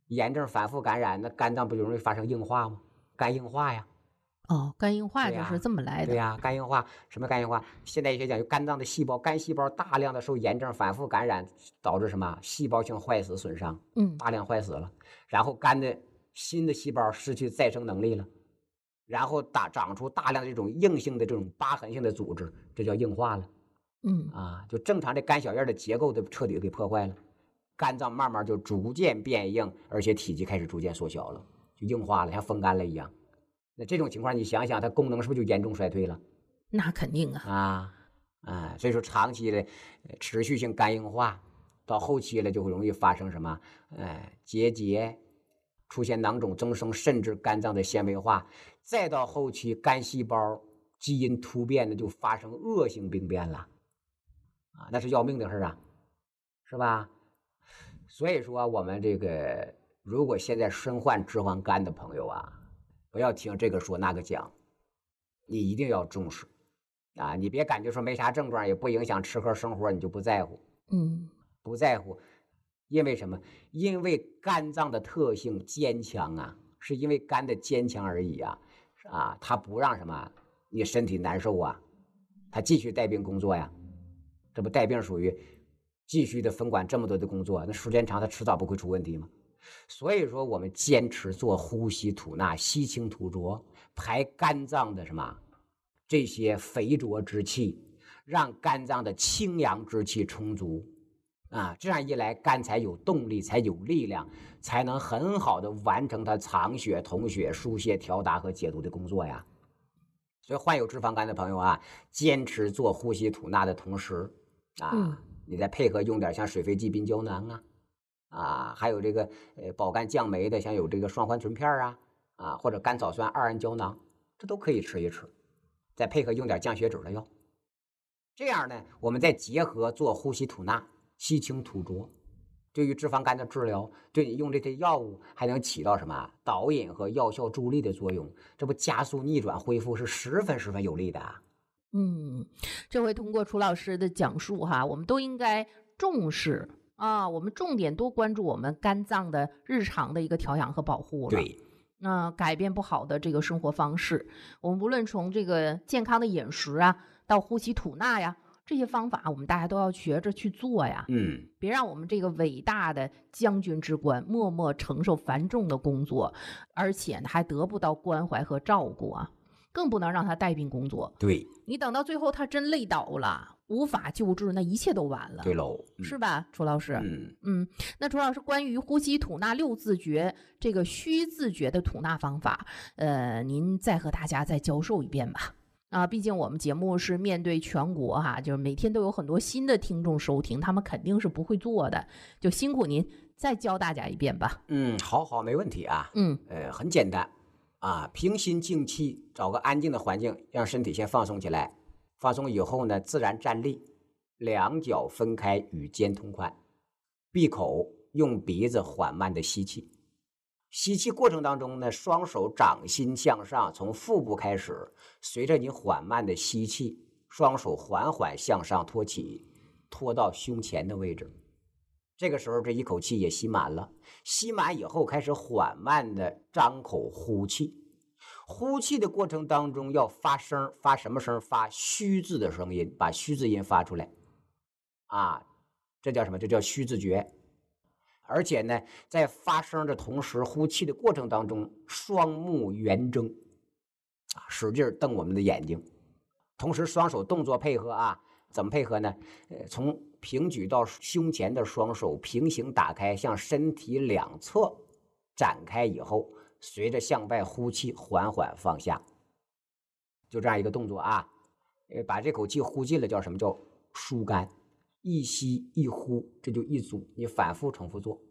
炎症反复感染，那肝脏不就容易发生硬化吗？肝硬化呀。 哦，肝硬化就是对呀， 这么来的。 对呀，肝硬化什么肝硬化？现代医学讲，就肝脏的细胞，肝细胞大量的受炎症反复感染，导致什么细胞性坏死损伤， 嗯大量坏死了，然后肝的新的细胞失去再生能力了，然后长出大量的这种硬性的这种疤痕性的组织，这叫硬化了嗯啊！就正常这肝小叶的结构都彻底给破坏了，肝脏慢慢就逐渐变硬，而且体积开始逐渐缩小了，就硬化了，像风干了一样。那这种情况，你想想，它功能是不是就严重衰退了？ 那肯定啊。 啊，所以说长期的持续性肝硬化，到后期了就会容易发生什么？结节，出现囊肿增生，甚至肝脏的纤维化，再到后期肝细胞基因突变的就发生恶性病变了，啊，那是要命的事啊，是吧？所以说我们这个如果现在身患脂肪肝的朋友啊，不要听这个说那个讲，你一定要重视。啊，你别感觉说没啥症状，也不影响吃喝生活，你就不在乎， 嗯不在乎，因为什么？因为肝脏的特性坚强啊，是因为肝的坚强而已啊，它不让什么你身体难受啊，它继续带病工作呀，这不带病属于继续的分管这么多的工作，那时间长它迟早不会出问题吗？所以说我们坚持做呼吸吐纳，吸清吐浊，排肝脏的什么？这些肥浊之气，让肝脏的清阳之气充足啊，这样一来，肝才有动力，才有力量，才能很好的完成它藏血、统血、疏泄、调达和解毒的工作呀。所以，患有脂肪肝的朋友啊，坚持做呼吸吐纳的同时嗯你再配合用点像水飞济滨胶囊还有这个保肝降酶的，像有这个双环醇片或者甘草酸2胺胶囊，这都可以吃一吃。再配合用点降血脂的药，这样呢，我们再结合做呼吸吐纳、吸清吐浊，对于脂肪肝的治疗，对你用这些药物还能起到什么导引和药效助力的作用，这不加速逆转恢复是十分有利的啊。 嗯，这回通过楚老师的讲述哈，我们都应该重视啊，我们重点多关注我们肝脏的日常的一个调养和保护了。 对， 改变不好的这个生活方式，我们无论从这个健康的饮食啊，到呼吸吐纳呀，这些方法我们大家都要学着去做呀。别让我们这个伟大的将军之官默默承受繁重的工作，而且还得不到关怀和照顾啊，更不能让他带病工作。 对， 你等到最后他真累倒了，无法救治，那一切都完了。 对喽， 是吧，楚老师？ 嗯， 那楚老师关于呼吸吐纳6字诀这个虚字诀的吐纳方法，您再和大家再教授一遍吧。毕竟我们节目是面对全国哈，就是每天都有很多新的听众收听，他们肯定是不会做的，就辛苦您再教大家一遍吧。 好，没问题啊。很简单平心静气，找个安静的环境，让身体先放松起来。放松以后呢，自然站立，两脚分开，与肩同宽，闭口，用鼻子缓慢的吸气。吸气过程当中呢，双手掌心向上，从腹部开始，随着你缓慢的吸气，双手缓缓向上托起，托到胸前的位置。这个时候这一口气也吸满了，吸满以后开始缓慢的张口呼气。呼气的过程当中要发声，发什么声？发虚字的声音，把虚字音发出来这叫什么？这叫虚字诀。而且呢，在发声的同时，呼气的过程当中，双目圆睁使劲瞪我们的眼睛，同时双手动作配合怎么配合呢？从平举到胸前的双手平行打开，向身体两侧展开以后，随着向外呼气，缓缓放下，就这样一个动作把这口气呼尽了，叫什么？叫疏肝。一吸一呼，这就一组，你反复重复做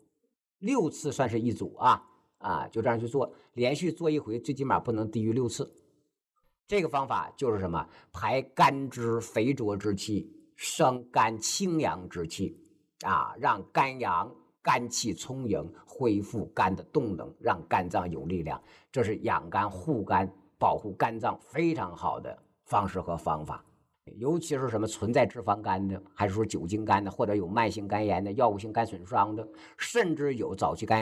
6次，算是一组就这样去做，连续做一回，最起码不能低于6次。这个方法就是什么？排肝汁肥浊之气，生肝清阳之气让肝阳肝气充盈，恢复肝的动能，让肝脏有力量。这是养肝护肝保护肝脏非常好的方式和方法。尤其是什么存在脂肪肝的，还是说酒精肝的，或者有慢性肝炎的、药物性肝损伤的，甚至有早期肝